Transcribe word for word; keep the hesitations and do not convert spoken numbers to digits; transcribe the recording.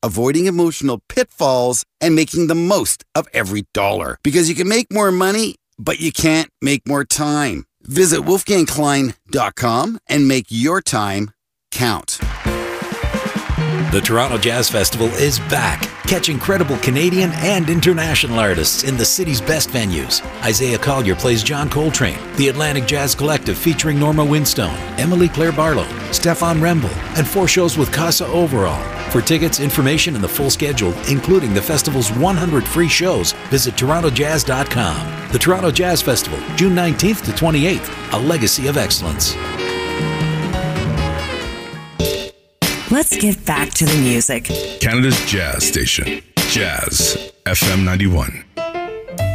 avoiding emotional pitfalls, and making the most of every dollar. Because you can make more money, but you can't make more time. Visit wolfgang klein dot com and make your time count. The Toronto Jazz Festival is back. Catch incredible Canadian and international artists in the city's best venues. Isaiah Collier plays John Coltrane, the Atlantic Jazz Collective featuring Norma Winstone, Emily Claire Barlow, Stefan Remble, and four shows with Casa Overall. For tickets, information, and the full schedule, including the festival's one hundred free shows, visit toronto jazz dot com. The Toronto Jazz Festival, June nineteenth to twenty-eighth, a legacy of excellence. Let's get back to the music. Canada's Jazz Station, Jazz F M ninety-one.